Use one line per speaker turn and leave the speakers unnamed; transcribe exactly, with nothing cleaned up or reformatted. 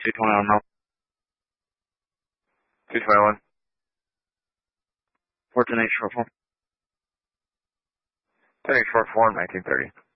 two twenty on route.
two twenty-one.
four ten eight short form.
ten eight short form, nineteen thirty.